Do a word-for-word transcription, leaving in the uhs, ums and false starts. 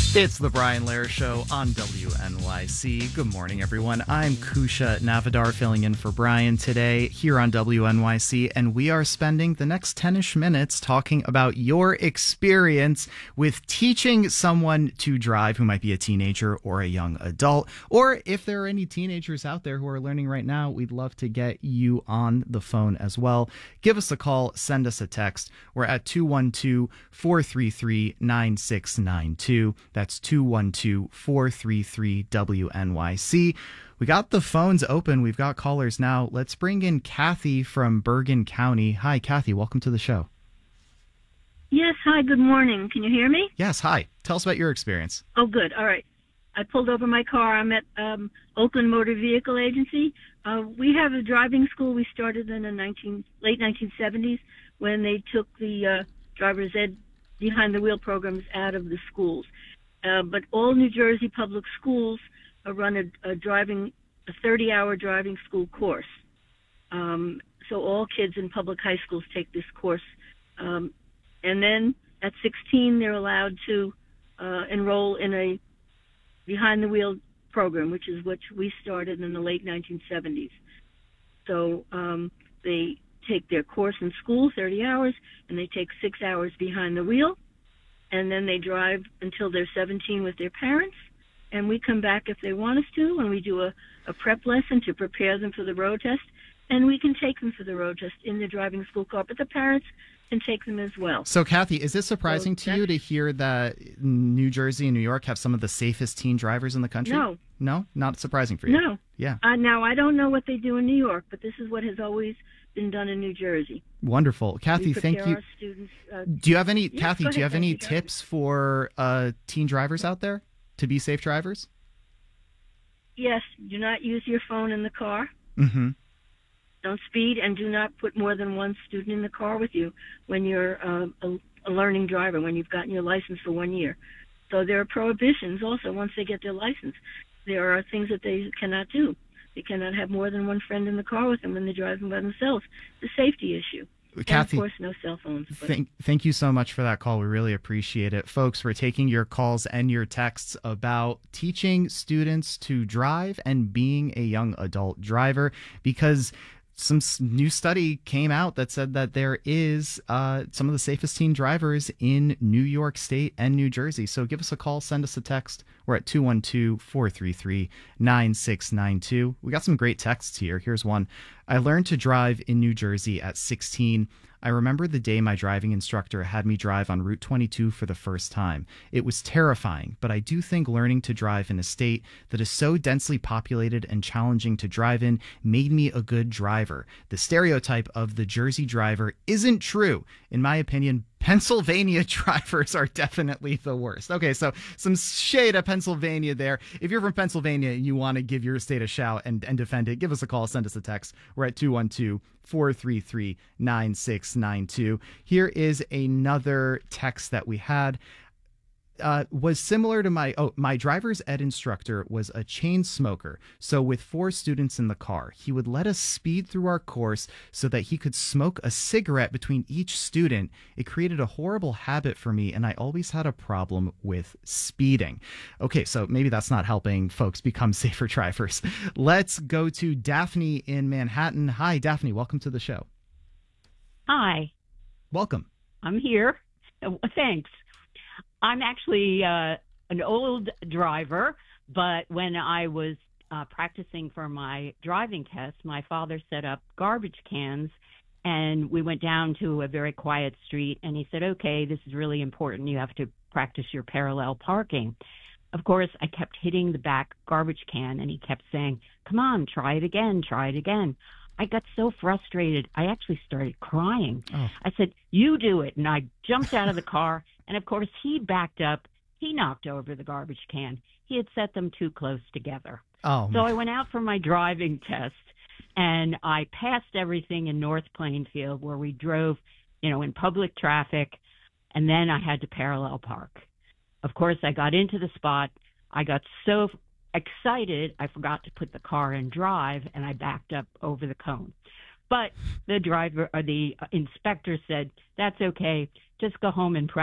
It's the Brian Lehrer Show on W N Y C. Good morning, everyone. I'm Kusha Navadar filling in for Brian today here on W N Y C, and we are spending the next ten-ish minutes talking about your experience with teaching someone to drive who might be a teenager or a young adult, or if there are any teenagers out there who are learning right now, we'd love to get you on the phone as well. Give us a call, send us a text. We're at two one two, four three three, nine six nine two. That's two one two, four three three, W N Y C. We got the phones open. We've got callers now. Let's bring in Kathy from Bergen County. Hi, Kathy. Welcome to the show. Yes, hi, good morning. Can you hear me? Yes, hi. Tell us about your experience. Oh, good. All right. I pulled over my car. I'm at um, Oakland Motor Vehicle Agency. Uh, we have a driving school we started in the nineteen, late nineteen seventies when they took the uh, driver's ed behind-the-wheel programs out of the schools. Uh, but all New Jersey public schools uh, run a, a driving, a thirty-hour driving school course. Um, so all kids in public high schools take this course. Um, and then at sixteen, they're allowed to uh, enroll in a behind-the-wheel program, which is what we started in the late nineteen seventies. So um, they take their course in school, thirty hours, and they take six hours behind the wheel. And then they drive until they're seventeen with their parents, and we come back if they want us to, and we do a, a prep lesson to prepare them for the road test, and we can take them for the road test in the driving school car, but the parents can take them as well. So, Kathy, is it surprising so to you to hear that New Jersey and New York have some of the safest teen drivers in the country? No. No? Not surprising for you? No. Yeah. Uh, now, I don't know what they do in New York, but this is what has always been done in New Jersey. Wonderful. Kathy, thank you. Our students, uh, do you have any, yes, Kathy, ahead, do you have any Kathy, tips for uh, teen drivers out there to be safe drivers? Yes. Do not use your phone in the car. Mm-hmm. Don't speed, and do not put more than one student in the car with you when you're uh, a, a learning driver, when you've gotten your license for one year. So there are prohibitions also once they get their license. There are things that they cannot do. They cannot have more than one friend in the car with them when they're driving by themselves. It's a safety issue. Kathy, and of course, no cell phones. But. Thank, thank you so much for that call. We really appreciate it. Folks, we're taking your calls and your texts about teaching students to drive and being a young adult driver, because some new study came out that said that there is uh, some of the safest teen drivers in New York State and New Jersey. So give us a call, send us a text. We're at two one two, four three three, nine six nine two. We got some great texts here. Here's one. I learned to drive in New Jersey at sixteen. I remember the day my driving instructor had me drive on Route twenty-two for the first time. It was terrifying, but I do think learning to drive in a state that is so densely populated and challenging to drive in made me a good driver. The stereotype of the Jersey driver isn't true. In my opinion, Pennsylvania drivers are definitely the worst. Okay, so some shade at Pennsylvania there. If you're from Pennsylvania and you want to give your state a shout and, and defend it, give us a call, send us a text. We're at two one two, four three three, nine six nine two. Here is another text that we had. Uh, was similar to my, oh, my driver's ed instructor was a chain smoker. So with four students in the car, he would let us speed through our course so that he could smoke a cigarette between each student. It created a horrible habit for me, and I always had a problem with speeding. Okay, so maybe that's not helping folks become safer drivers. Let's go to Daphne in Manhattan. Hi, Daphne. Welcome to the show. Hi. Welcome. I'm here. Uh, Thanks. I'm actually uh, an old driver, but when I was uh, practicing for my driving test, my father set up garbage cans, and we went down to a very quiet street, and he said, okay, this is really important. You have to practice your parallel parking. Of course, I kept hitting the back garbage can, and he kept saying, come on, try it again, try it again. I got so frustrated, I actually started crying. Oh. I said, you do it. And I jumped out of the car. And, of course, he backed up. He knocked over the garbage can. He had set them too close together. Oh, so I went out for my driving test, and I passed everything in North Plainfield where we drove, you know, in public traffic, and then I had to parallel park. Of course, I got into the spot. I got so excited, I forgot to put the car in drive, and I backed up over the cone. But the driver or the inspector said, that's okay, just go home and practice.